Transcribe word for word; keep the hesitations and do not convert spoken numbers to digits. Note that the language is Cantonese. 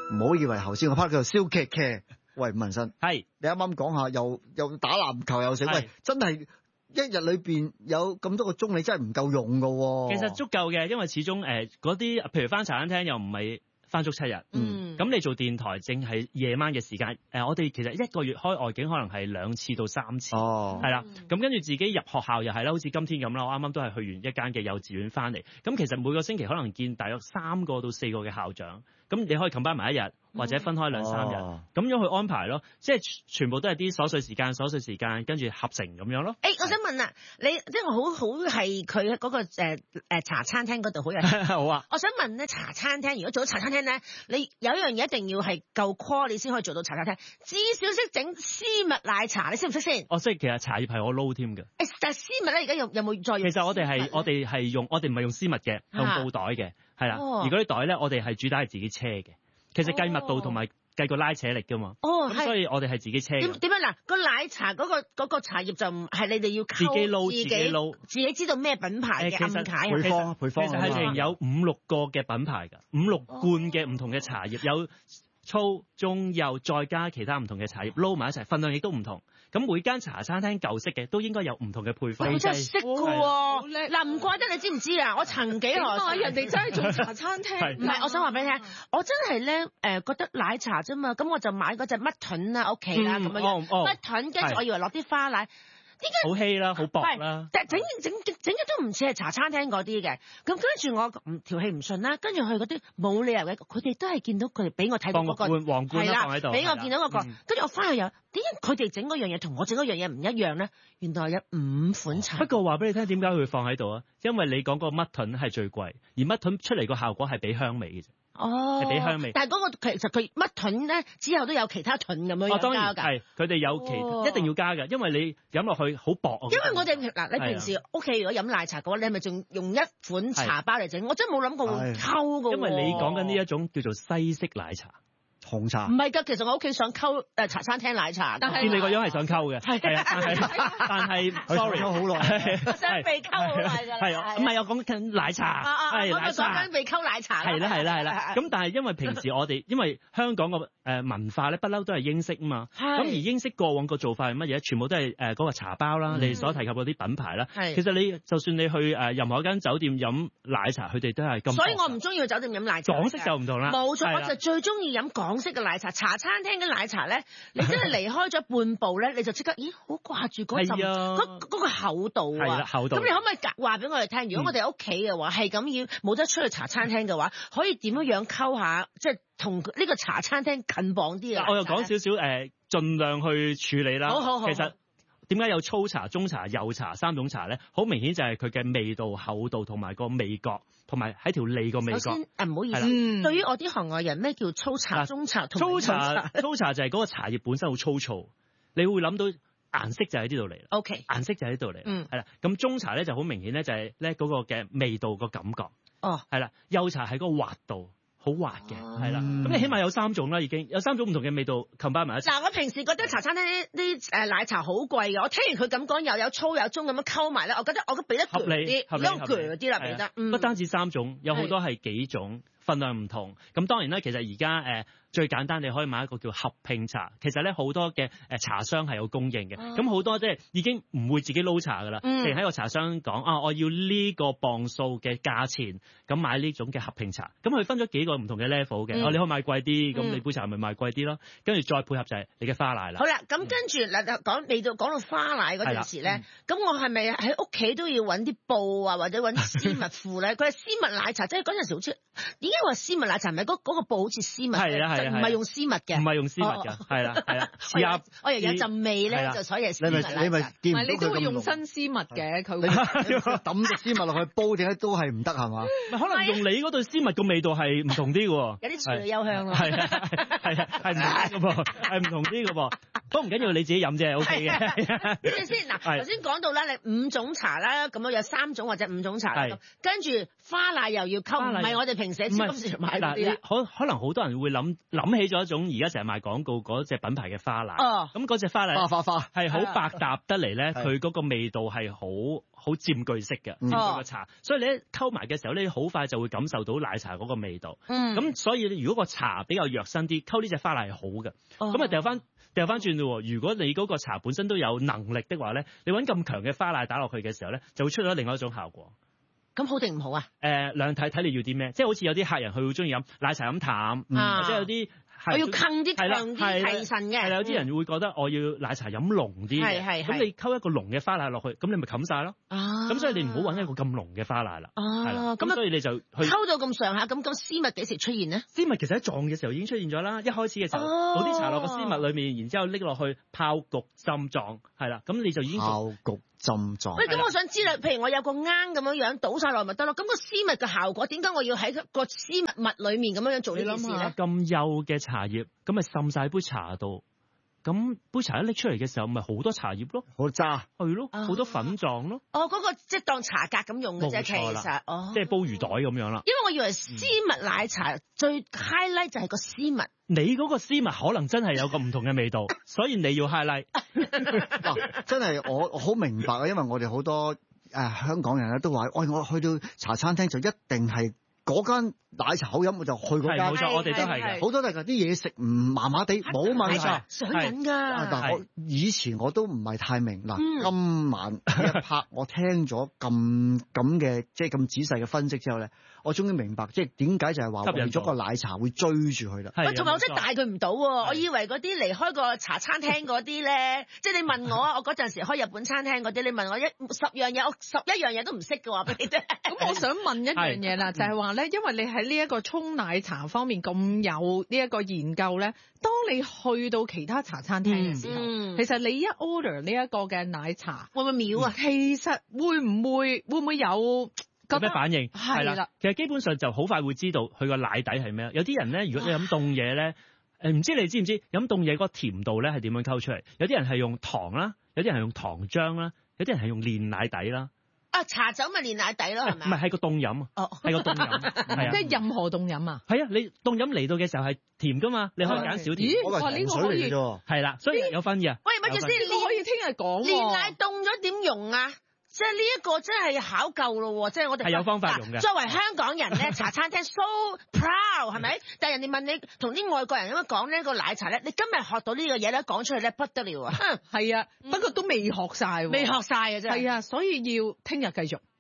唔好以為頭先個 part 叫做燒劇劇。喂，文新， 係你啱啱講下又又打籃球又食，喂，真係一日裏邊有咁多個鐘，你真係唔夠用噶喎。 其實足夠嘅，因為始終誒嗰啲，譬如翻茶餐廳又唔係翻足七日， 嗯， 咁你做電台淨係夜晚嘅時間，誒、呃、我哋其實一個月開外景可能係兩次到三次， 哦， 係啦，咁跟住自己入學校又係啦，好似今天咁啦，我啱啱都係去完一間嘅幼稚園翻嚟，咁其實每個星期可能見大約三個到四個嘅校長，咁你可以 combine 埋一日。或者分開兩三日，咁、哦、樣去安排咯，即係全部都係啲瑣碎時間、瑣碎時間，跟住合成咁樣咯。 誒、欸，我想問啊，你即係我好好係佢嗰個誒、呃、茶餐廳嗰度好有好啊。 我想問咧，茶餐廳如果做到茶餐廳咧，你有一樣嘢一定要係夠 core 你先可以做到茶餐廳，至少識整絲襪奶茶，你識唔識先？ 哦，即係其實茶葉係我撈添嘅。誒， 但係絲襪咧，而家有有冇再用？ 其實我哋係我哋係用我哋唔係用絲襪嘅，用布袋嘅，係啦、哦。而嗰啲袋咧，我哋係主打係自己車嘅。其實計密度同埋計個拉扯力噶嘛， 哦， 咁所以我哋係自己車。點點樣嗱？個奶茶嗰、嗰個嗰、嗰個茶葉就唔係你哋要溝自己撈，自己撈， 自己知道咩品牌嘅暗解配方配方， 其實係有五六個嘅品牌㗎，五六罐嘅唔同嘅茶葉，有粗、中、幼，再加其他唔同嘅茶葉撈埋一齊，分量亦都唔同。咁每間茶餐廳舊式嘅都應該有唔同嘅配方。 我真係識㗎喎，嗱唔怪得你知唔知啊？我曾幾何時人哋真係做茶餐廳，唔係我想話俾你聽，我真係咧誒覺得奶茶啫嘛，咁我就買嗰隻乜盾啊屋企啦咁樣樣，乜盾跟住我以為落啲花奶。點解好稀啦，好薄啦， 整整整整嘅都唔似係茶餐廳嗰啲嘅。咁跟住我唔條氣唔順啦，跟住去嗰啲冇理由嘅，佢哋都係見到佢哋俾我睇到嗰、嗰個皇冠啦放喺度， 俾我見到嗰、嗰個，跟住、嗯、我翻去又點解佢哋整嗰樣嘢同我整嗰樣嘢唔一樣咧？原來有五款茶。 不過話俾你聽點解佢會放喺度啊？因為你講個乜盾係最貴，而乜盾出嚟個效果係俾香味嘅啫。 哦， 係俾香味。 但係、嗰、嗰個其實佢乜盾咧，之後都有其他盾咁樣加㗎。 哦，當然係，佢哋有其、哦、一定要加㗎，因為你飲落去好薄。 因為我哋嗱，你平時屋企如果飲奶茶嘅話，你係咪仲用一款茶包嚟整？我真係冇諗過會溝㗎。 因為你講緊呢一種叫做西式奶茶。 紅茶唔係㗎，其實我屋企想溝誒茶餐廳奶茶，但係見你個樣係想溝嘅，係啊，但係但係 sorry 溝好耐， 想被溝好耐㗎， 係啊，唔係我講緊奶茶，係奶茶， 講緊被溝奶茶， 係啦係啦係啦，咁但係因為平時我哋因為香港個誒文化咧不嬲都係英式啊嘛，咁而英式過往個做法係乜嘢？全部都係誒嗰個茶包啦，你所提及嗰啲品牌啦，其實你就算你去誒任何一間酒店飲奶茶，佢哋都係咁。所以我唔中意去酒店飲奶茶。 港式就唔同啦， 冇錯，我就最中意飲港式嘅奶茶。茶餐廳嘅奶茶咧，你真係離開咗半步咧，你就即刻，咦，好掛住嗰陣嗰嗰個厚度啊！厚度。咁你可唔可以話俾我哋聽？如果我哋屋企嘅話，係咁要冇得出去茶餐廳嘅話，可以點樣樣溝下，即係同呢個茶餐廳近磅啲嘅？ 我又講少少誒，盡量去處理啦。好好好。其實點解有粗茶、中茶、幼茶三種茶咧？好明顯就係佢嘅味道、厚度同埋個味覺，同埋喺條脷個味覺。首先誒，唔好意思，嗯、對於我啲行外人，咩叫粗茶、中茶同粗茶？粗茶就係嗰個茶葉本身好粗糙，你會諗到顏色就喺呢度嚟啦。O K， 顏色就喺呢度嚟。嗯，係啦。咁中茶咧就好明顯咧，就係咧嗰個嘅味道個感覺。哦，係啦。幼茶係嗰個滑度。好滑嘅，係啦，咁你起碼有三種啦，已經有三種唔同嘅味道 combine 埋一齊。嗱，我平時覺得茶餐廳啲誒奶茶好貴嘅，我聽完佢咁講，又有粗有中咁樣溝埋咧，我覺得我都俾得合理啲，合理嗰啲啦，俾得。不單止三種，有好多係幾種，分量唔同。咁當然啦，其實而家誒最簡單，你可以買一個叫合拼茶。其實咧好多嘅誒茶商係有供應嘅，咁好多即係已經唔會自己撈茶噶啦，淨係喺個茶商講啊，我要呢個磅數嘅價錢，咁買呢種嘅合拼茶。咁佢分咗幾個唔同嘅 level 嘅，哦，你可以買貴啲，咁你杯茶咪賣貴啲咯。跟住再配合就係你嘅花奶啦。好啦，咁跟住嗱講未到講到花奶嗰陣時咧，咁我係咪喺屋企都要揾啲布啊，或者揾啲絲襪褲咧？佢係絲襪奶茶，即係嗰陣時好似點解話絲襪奶茶？唔係嗰嗰個布好似絲襪嘅。唔係用絲襪嘅，唔係用絲襪嘅，係啦係啦，似鴨， 我又有陣味咧，就所以係絲襪奶茶。 你咪見唔到佢咁濃。 你都會用新絲襪嘅，佢會抌隻絲襪落去煲，點解都係唔得係嘛？ 可能用你嗰對絲襪個味道係唔同啲嘅喎， 有啲處女幽香咯。 係啊係啊係唔同嘅噃，係唔同啲嘅噃。不過唔緊要，你自己飲啫 ，O K 嘅。 你先嗱，頭先講到啦，你五種茶啦，咁樣有三種或者五種茶啦，跟住花奶又要溝，唔係我哋平時喺超級市場買嗰啲啦。可可能好多人會諗諗起咗一種而家成日賣廣告嗰隻品牌嘅花奶。哦，咁嗰隻花奶花花花係好百搭得嚟咧，佢嗰個味道係好好佔據式嘅佔據個茶，嗯、所以你一溝埋嘅時候咧，好快就會感受到奶茶嗰個味道。咁、嗯、所以如果個茶比較弱身啲，溝呢隻花奶係好嘅。咁啊掉翻掉翻轉咯，如果你嗰個茶本身都有能力的話咧，你揾咁強嘅花奶打落去嘅時候咧，就會出咗另外一種效果。 咁好定唔好啊？誒、呃， 兩睇睇你要啲咩，即係好似有啲客人佢會中意飲奶茶飲淡，嗯、或者有啲。 我要坑啲強啲提神嘅，係啦，有啲人會覺得我要奶茶飲濃啲嘅，係係。咁你溝一個濃嘅花奶落去，咁你咪冚晒咯。啊，咁所以你唔好揾一個咁濃嘅花奶啦。啊，咁所以你就去溝到咁上下，咁咁絲襪幾時出現呢？ 絲襪其實喺撞嘅時候已經出現咗啦。一開始嘅時候，倒啲茶落個絲襪裏面，然之後拎落去泡焗浸撞，係啦，咁你就已經泡焗浸撞。 喂，咁我想知啦，譬如我有個罌咁樣樣倒晒落咪得咯？咁個絲襪嘅效果點解我要喺個絲襪襪裏面咁樣樣做呢件事咧？ 咁幼嘅茶葉，咁咪滲晒杯茶度，咁杯茶一拎出嚟嘅時候，咪好多茶葉咯， 好多渣， 係咯，好多粉狀咯。 哦，嗰個即係當茶格咁用嘅啫，其實，哦， 即係煲魚袋咁樣啦。 因為我以為絲襪奶茶最 highlight 就係個絲襪。 你嗰個絲襪可能真係有個唔同嘅味道，所以你要 highlight。 嗱，真係我我好明白啊，因為我哋好多誒香港人咧都話，喂，我去到茶餐廳就一定係嗰間奶茶好飲，我就去嗰間。 冇錯，我哋都係嘅。 好多都係啲嘢食唔麻麻地，冇問題。 上癮㗎。 但我以前我都唔係太明嗱，今晚一拍我聽咗咁咁嘅即係咁仔細嘅分析之後咧，我終於明白即係點解就係話為咗個奶茶會追住佢啦。 喂，同埋我真係帶佢唔到喎，我以為嗰啲離開個茶餐廳嗰啲咧，即係你問我啊，我嗰陣時開日本餐廳嗰啲，你問我一十樣嘢，我十一樣嘢都唔識嘅話俾你聽。 咁我想問一樣嘢啦，就係話咧，因為你喺呢一個沖奶茶方面咁有呢一個研究咧，當你去到其他茶餐廳嘅時候，嗯、其實你一 order 呢一個嘅奶茶， 會唔會秒啊？ 其實會唔會會唔會有有咩反應？ 係啦， 其實基本上就好快會知道佢個奶底係咩。有啲人咧，如果你飲凍嘢咧，誒唔知你知唔知飲凍嘢嗰個甜度咧係點樣溝出嚟？有啲人係用糖啦，有啲人係用糖漿啦，有啲人係用煉奶底啦。 啊，茶酒咪煉奶底咯，係咪？ 唔係，係個凍飲啊！哦，係個凍飲，係啊， 即係任何凍飲啊！ 係啊，你凍飲嚟到嘅時候係甜噶嘛，你可以揀少甜。 咦？哇，呢個可以啫。 係啦，所以有分嘅。 喂，咪住先， 你可以聽日講。 煉奶凍咗點用啊？即係呢一個真係考究咯，即係我哋係有方法用嘅。 作為香港人咧，茶餐廳 so proud 係咪？但係人哋問你同啲外國人咁樣講呢個奶茶咧，你今日學到呢個嘢咧，講出嚟咧不得了啊！ 係啊，不過都未學晒， 未學晒啊真係。 係啊，所以要聽日繼續。